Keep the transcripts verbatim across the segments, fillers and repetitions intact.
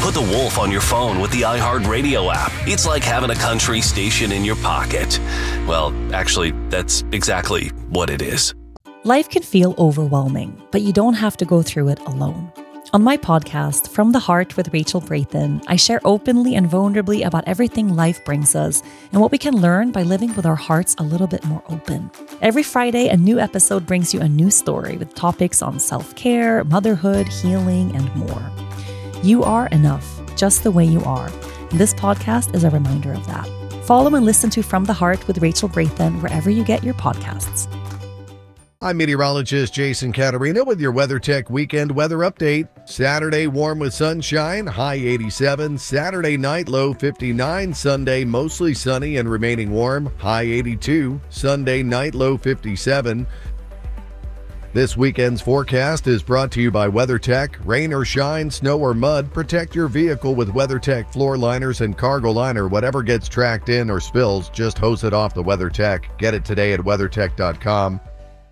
Put the Wolf on your phone with the iHeartRadio app. It's like having a country station in your pocket. Well, actually, that's exactly what it is. Life can feel overwhelming, but you don't have to go through it alone. On my podcast, From the Heart with Rachel Brathen, I share openly and vulnerably about everything life brings us and what we can learn by living with our hearts a little bit more open. Every Friday, a new episode brings you a new story with topics on self-care, motherhood, healing, and more. You are enough, just the way you are. And this podcast is a reminder of that. Follow and listen to From the Heart with Rachel Brathen wherever you get your podcasts. I'm meteorologist Jason Caterina with your WeatherTech weekend weather update. Saturday, warm with sunshine, high eighty-seven. Saturday night, low fifty-nine. Sunday, mostly sunny and remaining warm, high eighty-two. Sunday night, low fifty-seven. This weekend's forecast is brought to you by WeatherTech. Rain or shine, snow or mud, protect your vehicle with WeatherTech floor liners and cargo liner. Whatever gets tracked in or spills, just hose it off the WeatherTech. Get it today at weathertech dot com.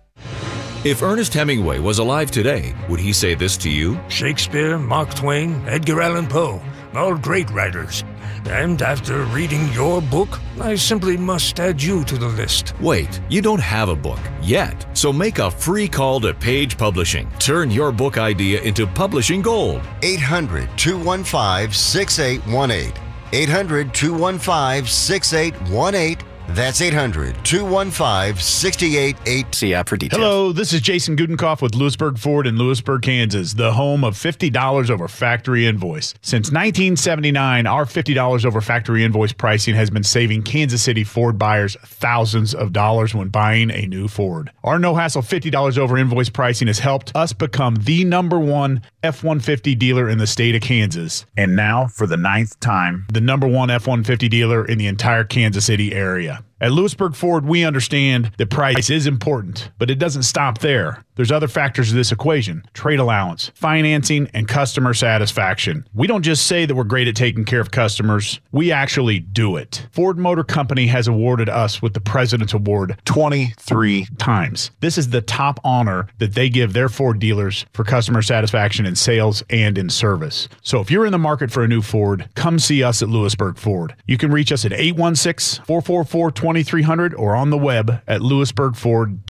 If Ernest Hemingway was alive today, would he say this to you? Shakespeare, Mark Twain, Edgar Allan Poe, all great writers. And after reading your book, I simply must add you to the list. Wait, you don't have a book yet, so make a free call to Page Publishing. Turn your book idea into publishing gold. eight hundred, two one five, six eight one eight. eight hundred, two one five, six eight one eight. That's eight hundred, two one five, six eight eight eight. See app for details. Hello, this is Jason Gudenkoff with Lewisburg Ford in Lewisburg, Kansas, the home of fifty dollars over factory invoice. Since nineteen seventy-nine, our fifty dollars over factory invoice pricing has been saving Kansas City Ford buyers thousands of dollars when buying a new Ford. Our no-hassle fifty dollars over invoice pricing has helped us become the number one F one fifty dealer in the state of Kansas. And now, for the ninth time, the number one F one fifty dealer in the entire Kansas City area. At Lewisburg Ford, we understand that price is important, but it doesn't stop there. There's other factors to this equation: trade allowance, financing, and customer satisfaction. We don't just say that we're great at taking care of customers, we actually do it. Ford Motor Company has awarded us with the President's Award twenty-three times. This is the top honor that they give their Ford dealers for customer satisfaction in sales and in service. So if you're in the market for a new Ford, come see us at Lewisburg Ford. You can reach us at eight one six, four four four, two three zero zero or on the web at lewisburg ford.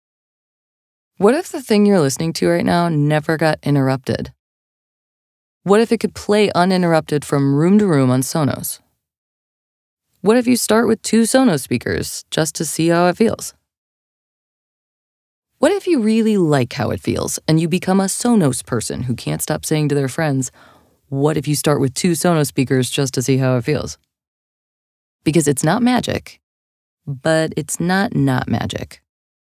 What if the thing you're listening to right now never got interrupted? What if it could play uninterrupted from room to room on Sonos? What if you start with two Sonos speakers just to see how it feels? What if you really like how it feels and you become a Sonos person who can't stop saying to their friends, what if you start with two Sonos speakers just to see how it feels? Because it's not magic, but it's not not magic.